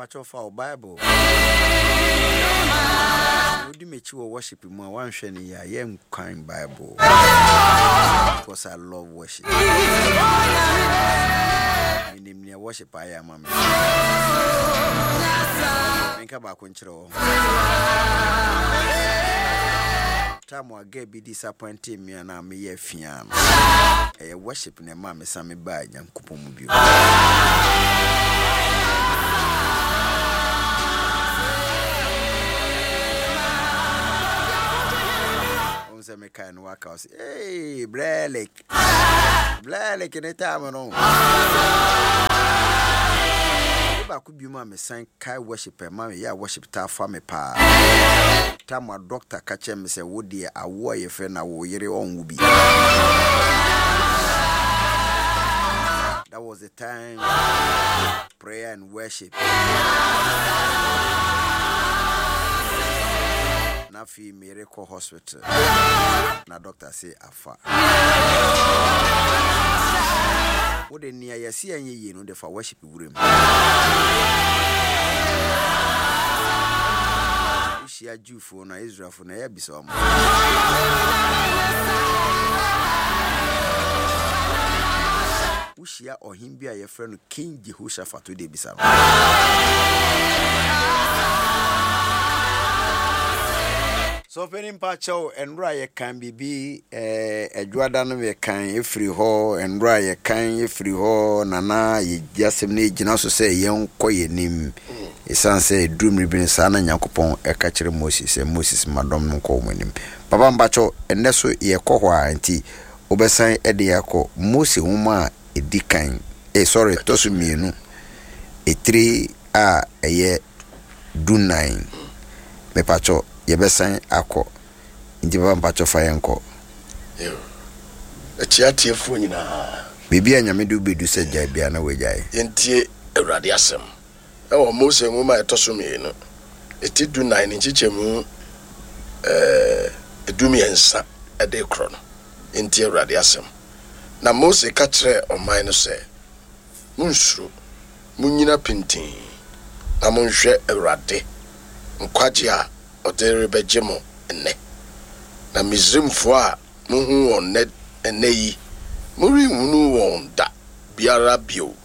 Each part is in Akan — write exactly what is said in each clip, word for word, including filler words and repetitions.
pacho for Bible. Odi mechi wo worship mu wan hwe ne ya yem kwan Bible. Because I love worship. Minim ne worship aya mama. Menka ba ko nkyere wo. Time I get be disappointed me and I'm here fiam. I worship ne ma me same ba Nyankopon mu bio. Onse me kan work out. Hey, Blelek. Blelek in time no. Ba ku bi ma me san kai worship e ma me ya worship ta fa me pa. Time a doctor catch me say wo de awo ye fe na wo yere on wo bi. That was the time prayer and worship. Na fi Miracle Hospital. Na doctor say afa. Wo de nia yesi anye yi no de fa worship wurem. Shia Jufo na Israel for na yabisa omo. Ushia ohimbia ye friend King Jehoshaphat to de bisa. So penim pacho enra ye kan bibi eh adwada no we kan efri ho enra ye kan efri ho nana ye jasem ne gina so say yen koye nim. Isan say drum ribin sana Nyankopon e ka kire Moses e Moses madom no ko manim papa mbacho enne so ye ko ho anti obesan e de yakọ Moses homa e dikan e sorry to so mienu e three a eye do nine me pacho ye besan akọ ndi papa mbacho fa yenko yo e chiatie fu nyina bibia nyame du bedu se jai bia na wejai yentie Awurade asem ewo Mose nwoma etosome no eti du nine nchichemu eh edumi ensa ede kro no enti Awurade asem na Mose ka kire oman no se munsuro munyina pintin na munhwe Awurade nkwaje a odere bejemo enne na Misrimfo a muhu won ne enne yi muri hunu won da biara bio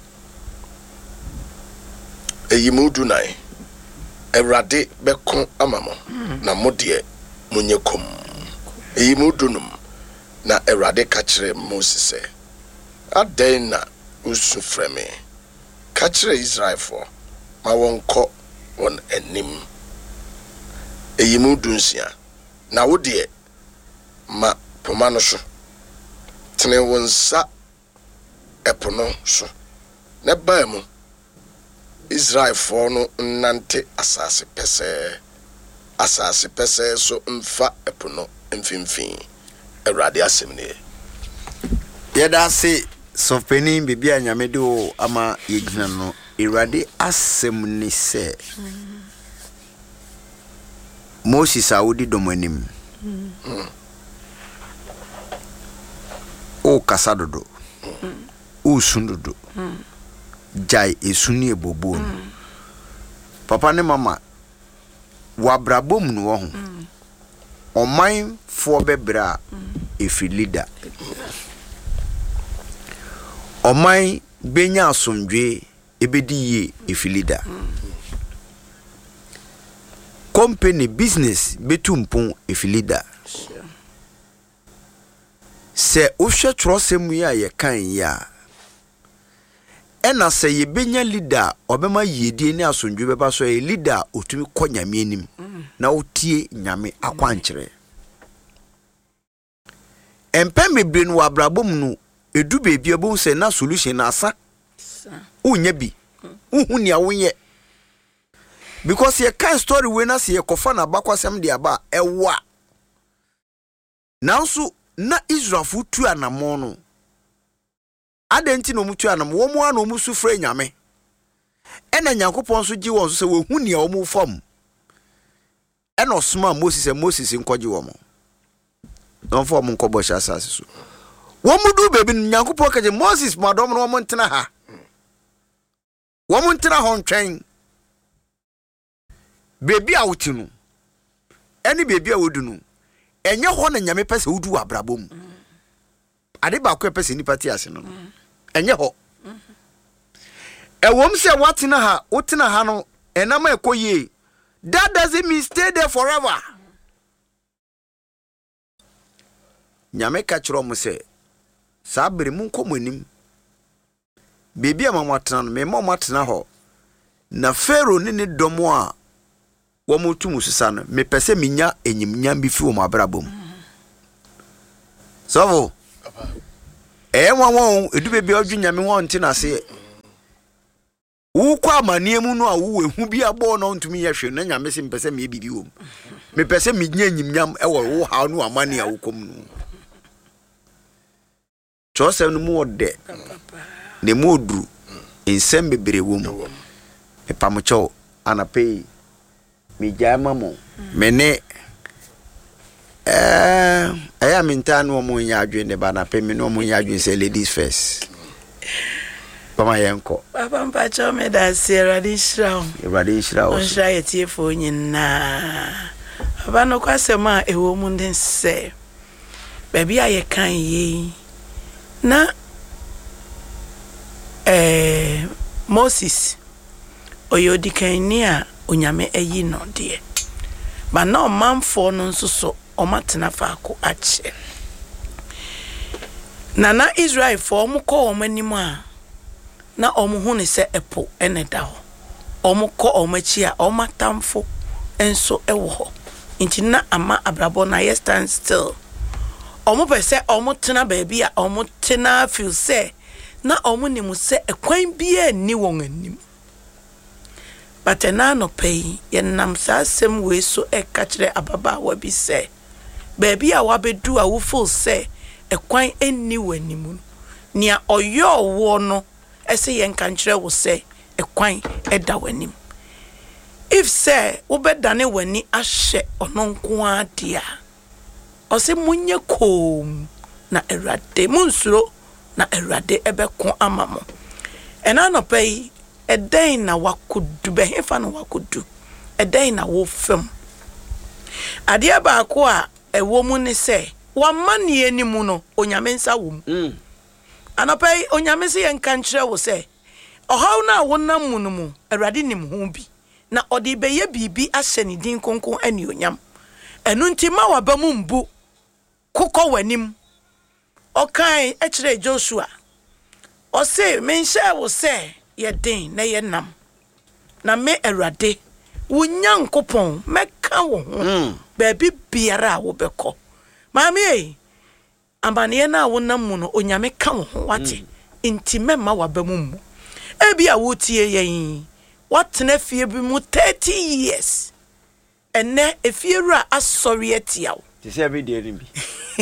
eyimudu nai Awurade bekon amamo na modie munyekom eyimudu num na Awurade ka kire Moses se aden na usu freme ka kire Israelfo ma wonko won enim eyimudu nsia na wodie ma pomano so tene wonsa epono so ne baamu Israel for no nante asase pese asase pese so mfa epono mfimfin Awurade asem ne yeda se so penin bibia nyame de o ama yegina no Awurade asem ne se Moses awudi domanim o kasadodo o sundodo jai esuni ebobo mm. Papa ne mama wabrabom no wo ho mm. Oman fo bebra mm. Efi leader Oman benya asomdwe ebedi ye efi leader mm. Company business betumpon efi leader sure. Se ohwe trosem ya ye kan ya ena se ye benya leader obema yedie ni asondwe beba so ye leader otumi konyame anim mm. na otie nyame akwankyere empem bebre no abrabom no edu bebi ebo se na solution na asa unya bi uhu ni awonye because ye kan story we na se ye kofa na bakwasem de aba ewa nanso na Israel futu anamo no adenti no mutu anam wo mu ana omusu frɛ nyame ena Nyankopɔn so gi won so se wo hu ne omu fam ena osoma Moses e Moses nkɔgye wo mo don fo mo nkɔbɔ hya asase so wo mu du bebi Nyankopɔn kaje Moses madom no mo ntena ha wo mo ntena ho ntwɛn baby a wote no any baby a wodu no enye ho na nyame pese wodu abrabom ade ba ko pese ni pati ase no enye ho ewom se watena ha wotena ha no enama ekoye that doesn't mean stay there forever nyame ka kiro mo se sabere mun komonim baby a mama tena no me mama tena ho na Pharaoh ni ne domo a wo motu mususa no me pese minya enyimnyam bi fi wo mabrabom so eh won won edu baby odwu nyame won ntina se wo kwa amanie mu no a wo ehu bi abo no ntumi yehwe na nyame se mpese me bibi wo me pese minya enyimnyam e wo wo ha no amanie a wo kom no chose no mu ode ne mu odru ensem bebere wo mu e pamocho anapei mi jama mo mene eh aya minta no mo nya adwene ba na pe me no mo nya adwene say ladies first Pama yenko papa mpacho me da sierra di shraw Erade shraw on shra yetie fo nyina aba no kwasema ewo mu den se baby aye kan yi na eh Moses oyodikan a onyame ayi no de ba na omanfo no nso so omatena faako ache na na Israel fo omko omanim a na omuhu ne se epo ene da ho omko omachi a omatamfo enso ewo ho nti na ama abrabo na ye stand still omo pese omo tena baabi a omo tena feel se na omo ni mu se ekwan bia ni won anim but na no pay ye nam sa sem we so e ka kire ababa wa bi se baabi a wabedu a wo feel se ekwan enni wanimu nia oyo wo no ese ye nka kire wo se ekwan eda wanim if say wo bedane wani ahye ononko adia ose munye kom na erade munsuro na erade ebeko amamo ena no pay eden na wakudu behefa na wakudu eden na wo fem ade ba ko a ewo mu ne se wa mane animu no onyame nsa wo mu mm. Anapay onyame se yen kan kire wo se ohaw na wonam mu no mu erade nim ho bi na odi beye bibi ahye ne din konkon ani onyam enu nti ma wa ba mu mbu kokọ wanim okan e kire Joshua o se menhye wo se ye den na ye nam na me erade wo nyankopon meka wo ho mm. Baby biara wo beko mami e ambane na wo nam mu no onyame ka wo ho wate mm. Nti mema wa ba mu mu e bia wo tie yen watena fie bi mu thirty years ene efiera asori atia wo ti se bi de bi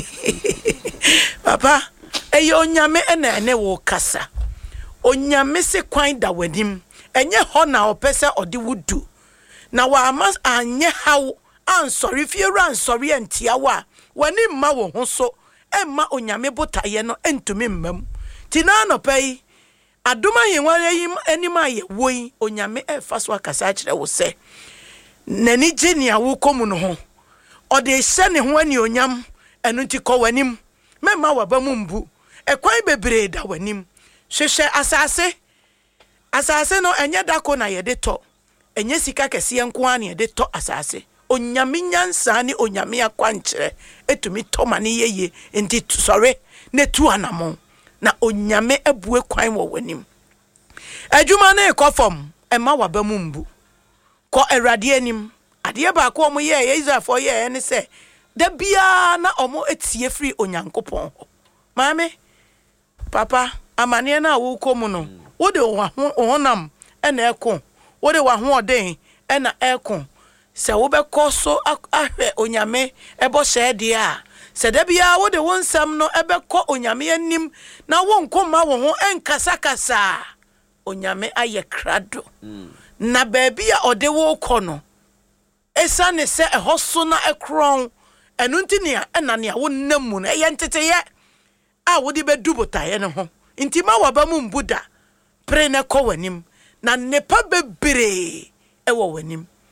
papa e onyame ena ene wo kasa onyame se kwan da wanim enye ho na opese ode wudu na wa ama anye hawo ansori fiera ansori antia wa wani mma wo ho so emma onyame botaye no entumi mmam tina no pai aduma yenware yim anima ye woi onyame efa so akasa kire wo se nani genia wo komu no ho ode hye ne ho ani onyam enu nti ko wanim memma waba mu mbu ekwan bebre da wanim hwehwe asase asase no enye dako na ye de to enye sika kese nko an ye de to asase onyame nyansa ni onyame akwankyere etumi to mane yeye nti sore ne tu anamo na onyame abue kwan wo wanim adwuma na ekofom ema waba mu mbu ko erade anim ade ba ko omo ye Israelfo ye ne se da bia na omo etie free onyankopon maame papa amane na wo komu no wo de wo honam ena eko wo de wo ho oden ena eko se wo be koso ahwe onyame ebo hyede a se da bia wo de wonsam no ebe ko onyame anim na wo nkoma wo ho enkasa kasa onyame aye krado mm. Na baby a ode wo ko no esa ne se ehoso na ekron enu ntinia ena ne wo namu na ye nteteye a wo di bedu botaye ne ho ntima waba mu mbuda pre ne ko wanim na nepa bebre e wo wanim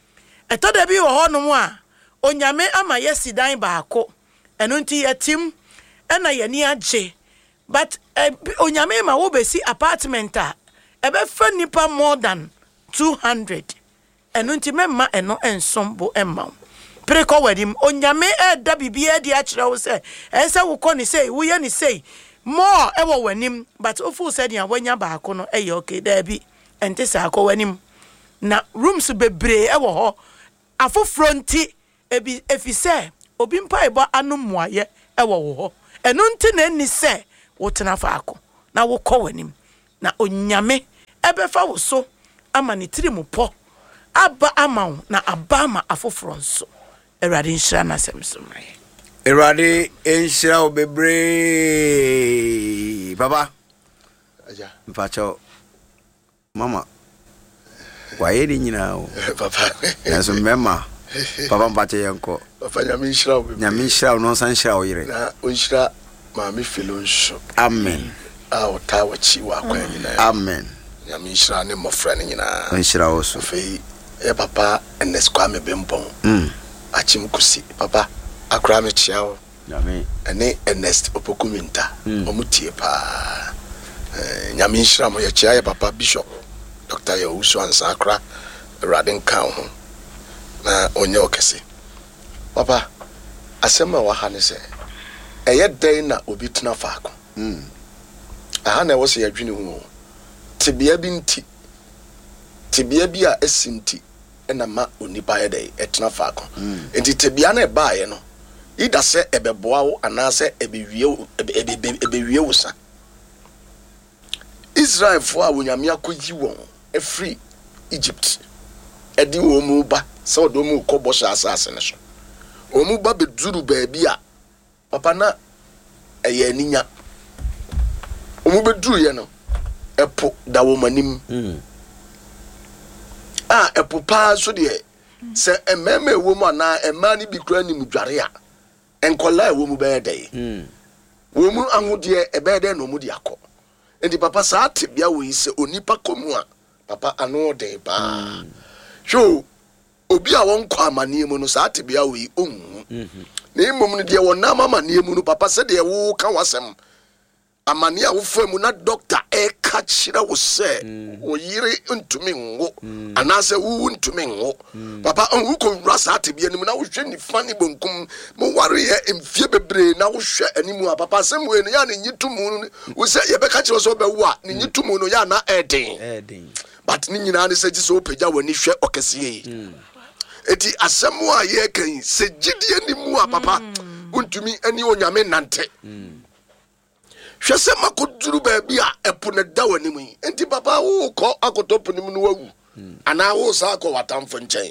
eto da bi wo ho no mu a onyame ama yesi dan baako eno nti yatim ena ye ni agye but uh, onyame ma wo besi apartment a ebe fa nipa more than two hundred eno nti memma eno ensombo emma preko wadim onyame e da bibia di a kire wo se ense wo kɔ ni sei wo ye ni sei more e wo wanim but ofu said ya wanya baako no e ye okay da bi ente sa akɔ wanim na rooms bebre e wo ho afoforo nti ebi efise obi mpa ebo anomuaye e wo ho eno nti na ni se wo tena faako na wo kɔ wanim na onyame ebe fa wo so ama ni tirimu po aba ama na aba ama afoforo nso Erade nshira na semsumre. Erade nshira obebre. Baba. Aja. Mpacho. Mama. Waye di nyina o. Papa. Naso mema. Papa mpacho yanko. Papa nyame nshira obebre. Nyame nshira no san nshira oyire. Na onshira maami filonso. Amen. A ota wachi wa kwa nyina. Amen. Nyame nshira ne mofra ne nyina. Nshira oso. Fei e papa enes kwa me bempon. Mm. Achim kusi papa akra me chiao nyame ene Ernest Opokuminta omutie pa nyame nhira mo ye chia papa bishop Doctor Yewusu Ansa akra Radin kan ho na onye okese papa asema wa ha ne se eye den na obi tena faako mm aha na wo se yadwene hu tibia bi nti tibia bi a esinti ena ma onipa yede etena faako enti tebia na eba ye no ida se ebeboa wo anase ebewie ebewie wo sa Israel fo a wonyame akoyi won efri Egypt edi wo mu ba se odo mu kobo sha asase ne so o mu ba beduru ba bia papa na eye aninya o mu beduru ye no epo da wo manim mm ah epopa so de se ememe wo mu na ema ni bi kura ni mu dware a enkola wo mu be dey mm wo mu ahode e be dey no mu de akọ enti papa sa tebia wo yi se onipa komu a papa ano de ba sho obi a won kwa amane mu no sa tebia wo yi onhu na imom no de won na amane mu no papa se de wo ka wasem amane a wo famu na doctor e ka kire wo se wo yire ntumi ngo anase wo ntumi ngo papa onhu ko wura sa tebia ni mu na wo hwe ni fani bonkum mo ware ye emfie bebre na wo hwe animu a papa se mo ene ya ne nyitumu wo se ye be ka kire so be wo a ne nyitumu no ya na eden eden but ni nyina ne se ji so pagya wani hwe okese yi eti asemu a ye kan se gidie ni mu a papa untumi ani onyame nante hwese makoduru ba bia epo ne da wani mu enti papa wo ko akotopo ni mu no wawu ana wo sa ko watamfo nchen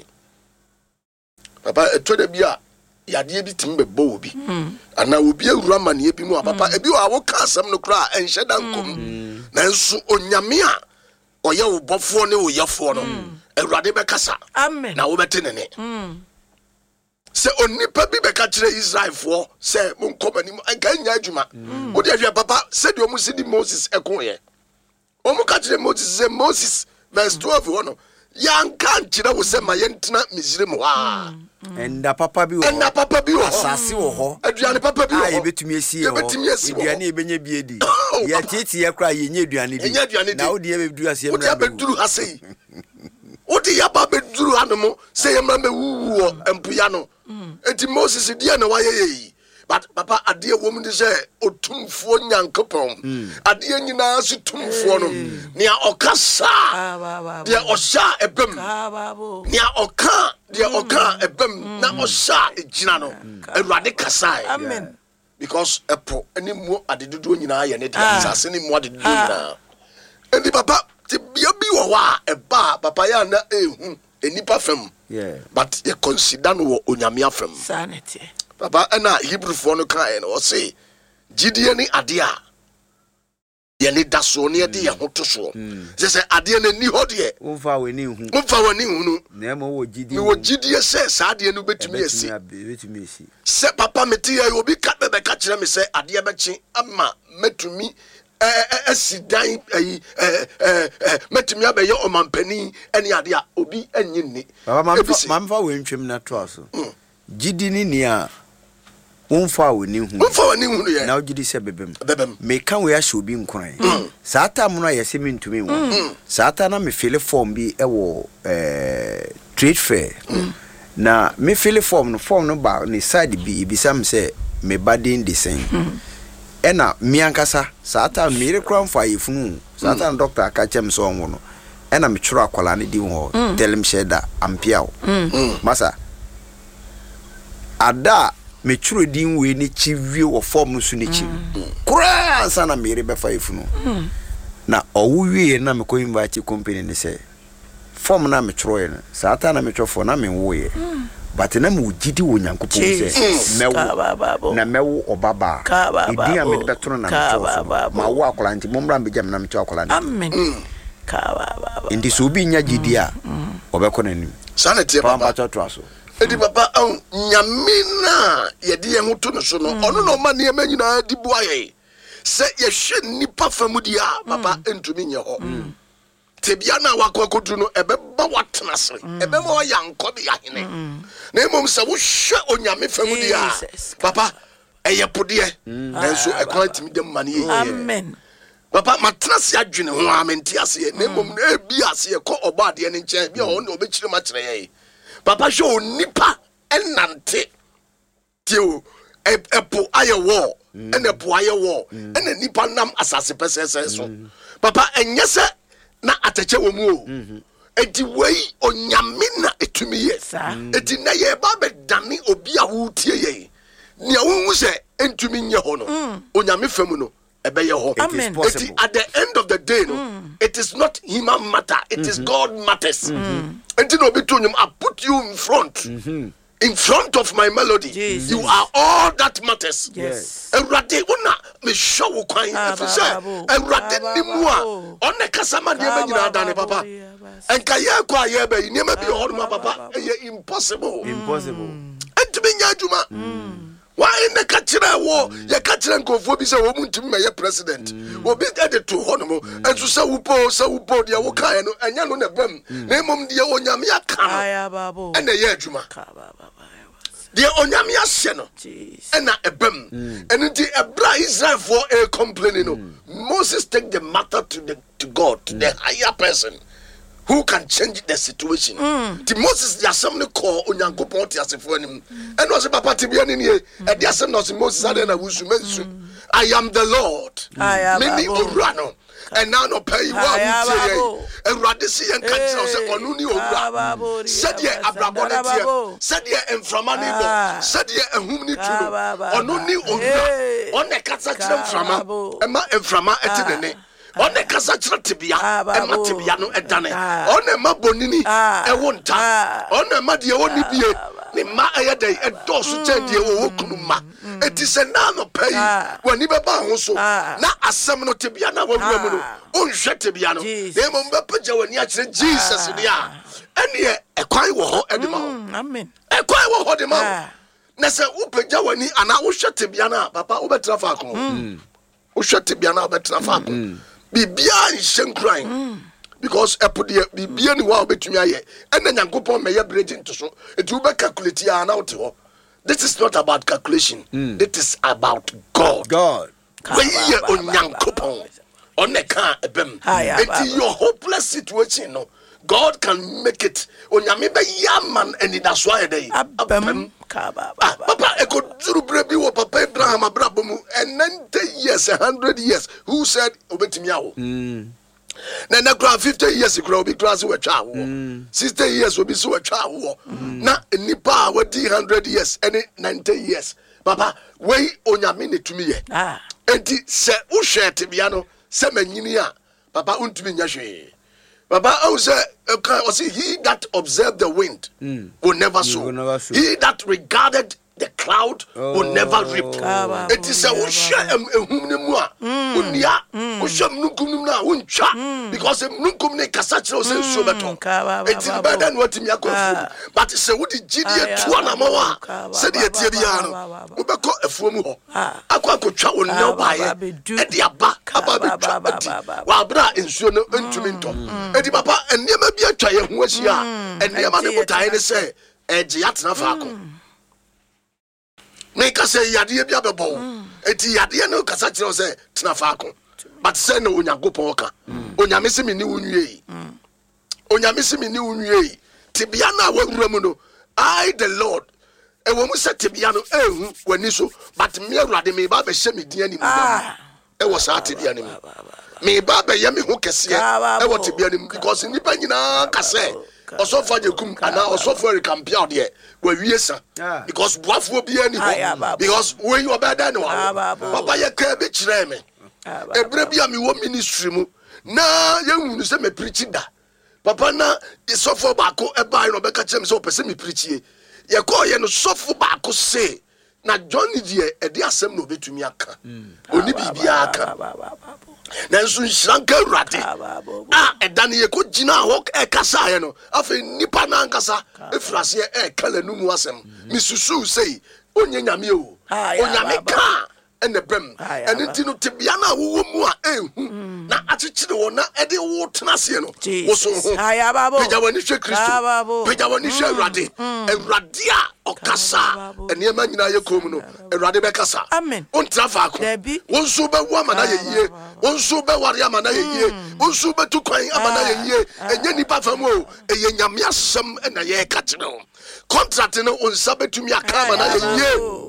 papa eto da bia yade bi tim bebo obi ana obi awura mane bi mu a papa ebi wa wo ka asem no kra enhye dankom na nso onyame a oye wo bofo ne wo yefo no awurade be kasa amen na wo bete ne ne se onipa bi be ka kire Israel fo se mon komani mu anka nya adwuma wo de ahwe papa se de omu sidi Moses ekoye omu ka kire Moses se Moses verse twelve wo no yanka nkire wo se ma yentina Misrim ho a enda papa bi wo enda papa bi wo asase wo ho aduane papa bi wo ai betumi esi ho aduane ebenya bi edi ya titi ya kra ye nya aduane bi na wo de ye beduru ase wo de beduru ase wo de ya ba beduru anomo se ye ma mewu wo empuya no enti Moses die na waye yi but papa ade wo mu de se otumfo nyankopon ade nyina se tumfo no ne okasa de osha ebem ne oka de oka ebem na osha ejina no awurade kasa amen because epo ani mu ade dodo nyina ye ne de asase ni mu ade dodo nyina enti papa ti bia bi wo wa eba papa ya na ehu enipa fam yeah but ye consider no onyame afam sanity papa na Hebrew for no kan no say gidie ni ade a ye ne daso ne de ye hoto so se se ade na ni hode wo fa we ni hu wo fa we ni hu no na mo wo gidie wo gidie se sa ade no betumi esi betumi esi se papa meti ye obi ka be be ka kire me se ade be chi ama metumi eh asidan eh eh eh metumi abeye omampani ene ade a obi enye ni baba mamfa we ntwem na to aso gidi ni ni a wonfa woni hu wonfa woni hu ye na ogidi se bebem bebem me kan we ahye obi nkran saata mo no yese me ntumi wo saata na me file form bi e wo eh trade fair na me file form no form no ba ni side bi ibisam se me badin design ena mi ankasa saata me rekran fa yefunu saata na doctor aka chem so onwo no ena me tworo akwala ne di ho tell me sheda ampiao masa ada me tworo din we ni chiwie wo form no so ni chi kura ansa na me re be fa yefunu na owuwie na me ko invite company ni say form na me tworo ye saata na me twofo na me wo ye but na me ugidi wo nyankopon say mewo na mewo obaba idi am de betono na me twofo ma wo akola nti mombra be jam na me twofo akola amen ka baba ndi so bi nya gidi a obekọ nanim sanete baba twatwaso edi baba an nyamina ye de ye hoto no so no ono no ma ne ma nyina di boaye se ye hwe nipa famudi a baba entumi nye ho tebia na wakokodu no ebeba watenase ebe ma yanko bi ahene na emom se wo hwe onyame famudi a papa eye pode enso ekwan timi dem mane ye amen papa matenase adwene ho amenti ase na emom na ebi ase ko obade ne nche bia ho na obekire ma kire ye papa show nipa enante tio epo aye wo ene po aye wo ene nipa nam asase pesese so papa enyese na atache wo mu o enti wei onyame na etumi ye enti na ye ba be dane obi a wo tie ye nia wo se entumi nye ho no onyame famu no ebe ye ho enti at the end of the day no mm. it is not human matter it mm-hmm. is God matters enti no be to nyum I put you in front mm-hmm. in front of my melody Jesus. You are all that matters yes Ewrade una me show wo kwan efise Ewrade nimu a onne kasama de ma nyina dane papa enka ye kwa ye be ni ma bi ho ma papa e impossible impossible enti be nya adwuma why na kachira wo ye kachira nkofo bi se wo muntimi me ye president obi dey to hono enso se wo po se wo po de wo kan no anya no na bam na mom de wo nyame aka aya babo ena ye adwuma ka baba de onyame ahye no ena ebam enu di ebra Israel for a complaining no Moses take the matter to the to God to the higher person who can change the situation. Mm. The Moses the assembly call onyankopon ti asefo anim. And was papa tibia ni e the assembly no Moses ade na wusu mensu. I am the Lord. Many orano. And now no pay one tie. And rather see and catch us on uni ora. Said ye abrabode said ye enframani bo. Said ye ehum ni tuno. On uni ora. On the katsa frama. Emma enframa etene. On the kasa tibia, Emma tibia no edane. On the mabonini, a wonta. On the madia only be a ma a day, a dosu change your okunuma. It is a nano pay when you baba also. Na a seminal tibiana will remember. On shet tibiano. They mumba paja when you Jesus in the air. And ye a quite war at the mouth. Amen. A quite war at the mouth. Nessa upaja when he and I will shut tibiana, papa over traffic. O shut tibiana over traffic. Bibia is crying because epode bibia ni wa obetumi aye ena nyankopon meye bridging to so it will be calculate ya na oto. This is not about calculation. Mm. It is about God. God. We ye onyankopon oneka ebem it your hopeless situation no God can make it onyame be yaman eni that's why dey abem papa e go duru brebi wo papa Abraham abrabomu and ninety years one hundred years who said obetimi awo mm na na grant fifty years ago obi class we twa awo sixty years obi so we twa awo na nipa we one hundred years and ninety years papa we onyame ne tumi ye ah enti se wo hwe tebia no se manyini a papa untumi nya hwe. Baba also uh, see he that observed the wind mm. will never sow. He that regarded the cloud oh. will never reap. It is a usha ehum ne mu a onia usha munkum ne mu na untwa because munkum ne kasa kire o se nsuo beto. Enti ba da no atimi akɔfu but se wodi gidie to na ma wa se de etie bia no wo bɛkɔ afuo mu hɔ akɔ akɔtwa wo ne bae e de aba aba betwa enti wa bra nsuo no ntumi ntɔ enti papa eniema bia twa ye ho ahia eniema ne botae ne se eje yatena faako me ka say yade bia bɛbɔ enti yade no kasa kire say tena faako but say no onyankopɔn ka onyame se me ni wunwie onyame se me ni wunwie tibia na wawura mu no I the Lord e wo mu se tibia no ehu wani so but me awurade me ba be hye me din ani mu e wo sa tibia ni mu me ba be ye me ho kese e wo tibia ni mu because nipa nyina ka say osofa jekum ana osofa rekampia de wa wiesa because boafo bia ni ho because we you obeda ni wa papa ye ka be kire me ebre bia me wo ministry mu na ye hunu se me preach da papa na isofo baako e bai no be ka kire me se o pese me preachie ye ko ye no sofo baako se na Johnny die e de asem no betumi aka oni bibia aka na nso nhranka urade ah eda ne ye ko gina ho e kasa ye no afa nipa na nkasa efrase e kala nu mu asem misusu sei onye nyame o onyame ka ene bem ene ti no tebia na wo mu a ehu na achichire wo na e de wo tena se no wo so ho peja wani hwe Kristo peja wani hwe urade urade a okasa ene ma nyina ye kom no urade be kasa on trafa ko won so be wo amana ye yie won so be ware amana ye yie won so be tu kwan amana ye yie enye nipa fam o eye nyame asem na ye ka kire wo contract no on sabetumi aka amana ye yie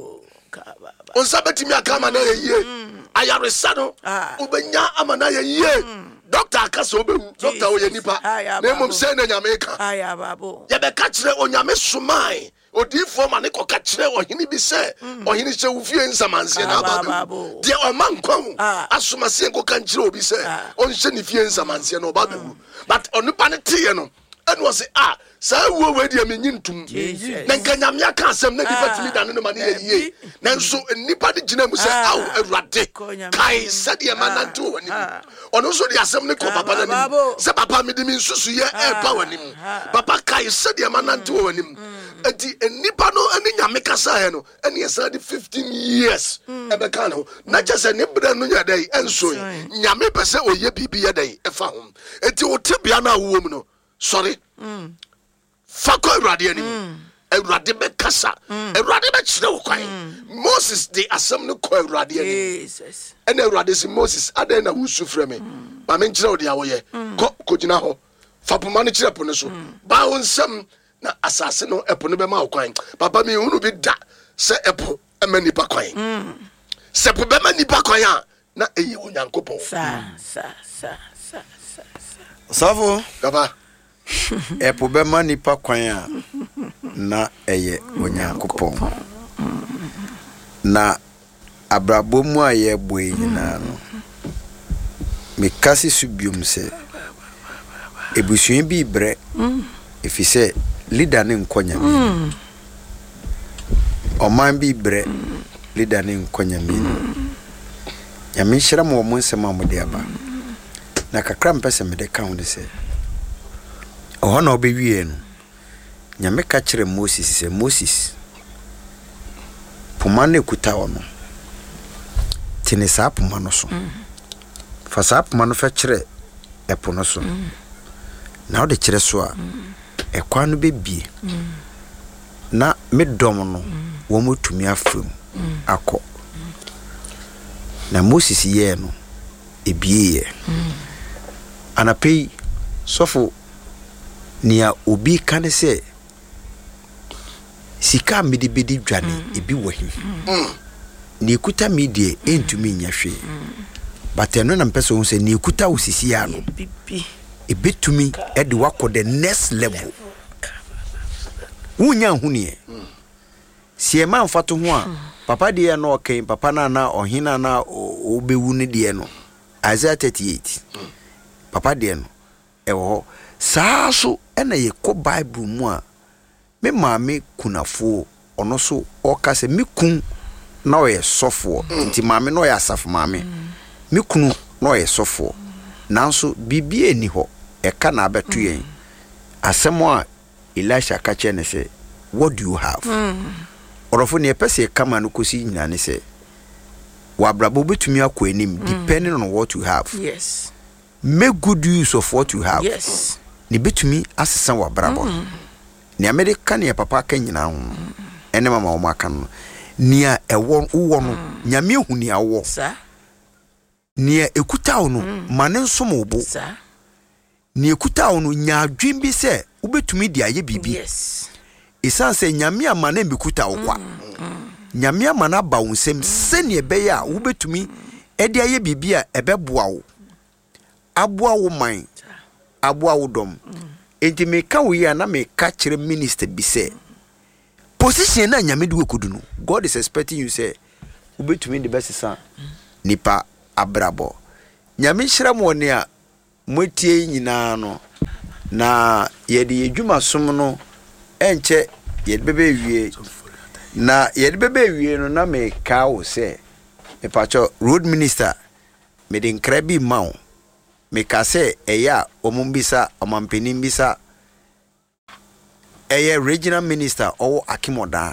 on sabetimi akama na ye ayaresa no obenya amana ye doctor akasa obehu doctor oye nipa na mum se na nyame ka ye be ka kire onyame somai odifo ma ne ko ka kire ohini bi se ohini se ufie nsamanse na ababu de o man kwan asoma se ko kan kire obi se on hye ne fie nsamanse na obabu but onipa ne tie no and was ah sa wo we dia me nyintum na nkanyame aka asem na nipa timi dan no ma ne ye na nso nipa de gina mu se aw awurade kai said ye mananto wani ono so de asem ne ko papa na nim se papa me de mi nsusu ye e pa wani mu papa kai said ye mananto wani mu enti nipa no ani nyame kasa he no ene ye sa de fifteen years e be kan ho na just ne bra no nya dai enso nyame pese oye bibi ye dai e fa ho enti o tebia na wo mu no sorry mm fako awurade ani awurade be kasa awurade be kire wo kwan Moses de asem no ko awurade ani Jesus ene awurade si Moses adan na wusu frɛ me ba me nkire wo de awoye ko kogina ho fapoma no kire po ne so ba wo nsem na asase no epo no be ma wo kwan papa me hunu bi da se epo ema nipa kwan se po be ma nipa kwan a na eye onyankopɔn sa sa sa sa savo baba epo be ma nipa kwan a na eye onyankopɔn na abrabɔ mu a ye boe nyina no me kasi subium se ebusuin bi bre efise leader ne nkonya mi oman bi bre leader ne nkonya mi ya me hira mo mo nsem amode aba na kakra mpese me de kan de se oho na obewie no nyame ka kire Moses se Moses puma na ekuta ono tini sa puma no so fa sa puma no fa kire epo no so na o de kire so a ekwa no bebie na medom no wo motumi afam akọ na Moses ye no ebie ye anapei sofo nia obi kan se sika medi bedi dwane ebi wahi ni ekuta medie entumi nyahwe bateno na mpese wo se ni ekuta osisi ya no ebetumi e de wako the next level wunya huni sie ma mfato ho a papa de no okay papa na na ohina na obewu ne de no Isaiah thirty-eight papa de no e wo saa so ena ye ko Bible mu a me maame kunafo ono so oka se mekun na oyɛ sɔfo nti maame no oyɛ asafo maame mekunu na oyɛ sɔfo nanso bibie ni hɔ eka na abeto yen asɛm a Elisha ka che ne se what do you have orofo ne pese kama no kosi nyina ne se wabrabo betumi akɔ anim depending on what you have. Yes. Make good use of what you have. Yes. Ni betumi asesa wabrabo. Mm. Ni America ne papa ka nyina ho. Ene mama wo maka no. Nia ewo wo no nyame hu ni awo. Sa. Nia ekuta wo no mane nsom obo. Sa. Nia ekuta wo no nya adwen bi se wo betumi di aye bibi. Yes. Isan se nyame amane mbekuta wo kwa. Nyame amana ba wo nsem se ne ebe ya wo betumi e di aye bibi a ebeboa wo. Aboa wo man aboa wo dom enti me ka wo ya na me ka kire minister bi se position na nyame de kodu no God is expecting you say ubetumi the best san nipa abrabo nyame hira mo ne a motie nyina no na ye de edwuma som no enche ye de bebe wie na ye de bebe wie no na me ka wo se me pacho road minister me de nkrabi mawo me ka se eya omumbisa omampenim bisa eye regional minister owo Akimoda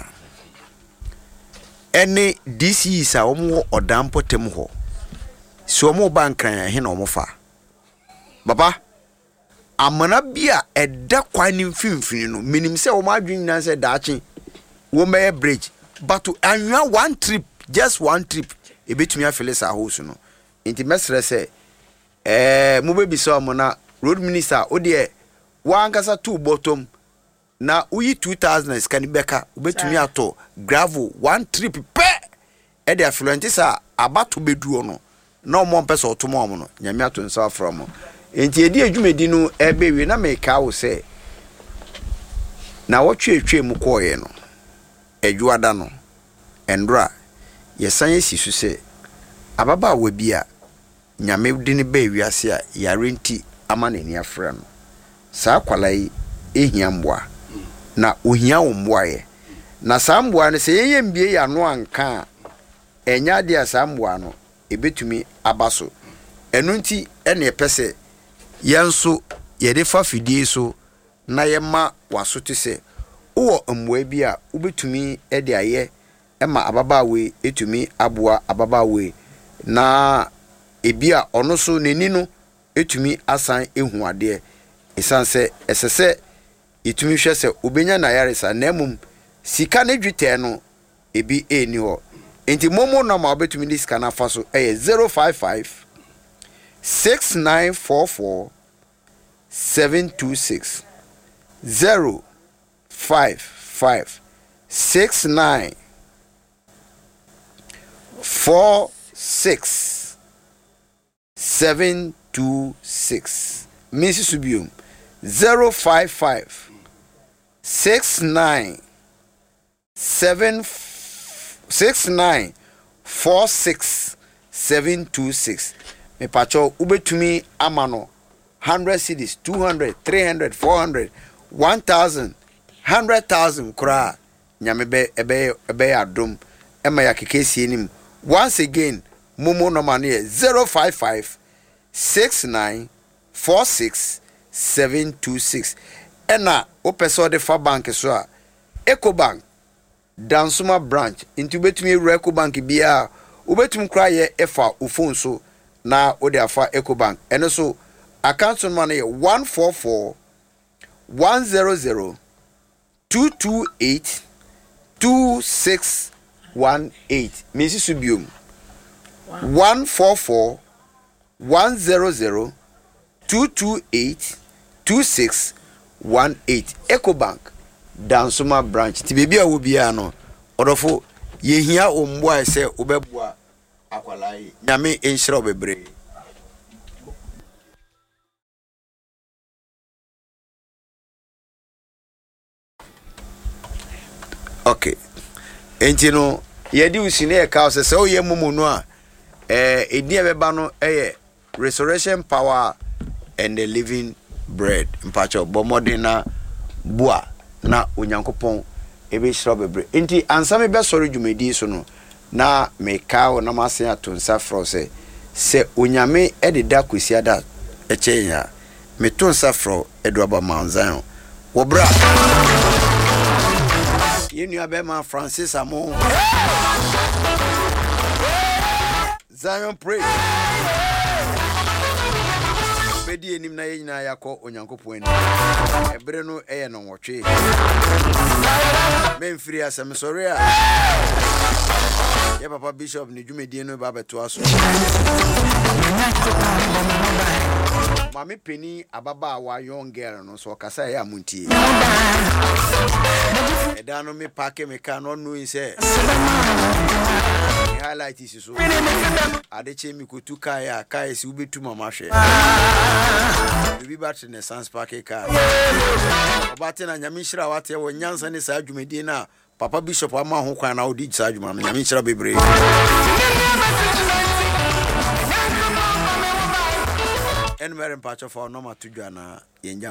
ene D C sa omo odampo tem ho so omo bankran he na omo fa baba amana bia eda kwan ni mfimfini no minim se omo adwin nan se daachi wo meye bridge but anwa one trip just one trip e betumi afele sa house no inti mesre se eh mo be bisa mo na road minister o de wa ankasa two bottom na uyi two thousand scan beka ubetumi ato gravel one trip pe e de affluent sa abato beduo no na o mo mpesa otomo mo no nyame ato nsa from enti edi adwumedi no ebe wi na me ka wo se na wotwe etwe mu koye no adwuada no endra yesan yesi su se ababa wa bia nyame de ne ba wiase a yarenti ama ne ni afra no saa kwalai ehia mboa na ohia wo mboa ye na saa mboa ne se yeye mbie ya no anka enya de asa mboa no ebetumi abaso enunti ene pese yenso ye de fa fidie so na ye ma waso te se wo mboa bi a ubetumi e de aye ema ababa we etumi aboa ababa we na ebia ono so neni no etumi asan ehu ade esanse esese etumi hwe se obenya na yaresa na emum sika na dwete no ebi eni ho enti momo na ma obetumi di sika na fa so eh zero five five six nine four four seven two six zero five five six nine four six seven two six Missus Subium zero five five six nine seven six nine four six seven two six. Me pacho ubetumi amano hundred cities, two hundred, three hundred, four hundred, one thousand, hundred thousand kura nyame be ebe ebe adom ema ya kekesi enim. Once again Momo number here zero five five six nine four six seven two six. Ena opeso de fa bank so a Ecobank Dansuma branch into betumi Ecobank bia ubetumi kra ye efa phone so na ode afa Ecobank eno so account number here one four four one zero zero two two eight two six one eight. Missus Subium one four four one zero zero two two eight two six one eight. Ecobank Dansuma branch ti bebi a wo bia no odofo yehia omboa ese obeboa akwalai nyame enhira obebre. Okay enti no yedi usine e ka se o ye mumu no a eh edi ebeba no eh resurrection power and the living bread mpacho bomode na bua na onyankopon ebe hyira bebre enti ansa me be sori dwumadi so no na me ka wo na masen atonsa fro se se onyame ededa kwesiada eche ya me tonsa fro edu aba manzan wo bra yenu abema Francis Amo Zion pray bedi enim na yina yakọ onyankopon ani ebre no eye no nwotwe memfiri asem sori a ye papa bishop ni dwumedie no ba beto aso mami peni ababa wa young girl no so kasa ya muntie eda no me pake me ka no no ise highlight isi so adeche mi kotu kai a kai si ubetu mama hwe bibi battery ne sans pake ka obate na nyame hira wate wo nyansa ne sa dwumedie na papa bishop ama ho kwan na odi sa dwuma no nyame hira bebre en mere mpacho for no matudwa na yenja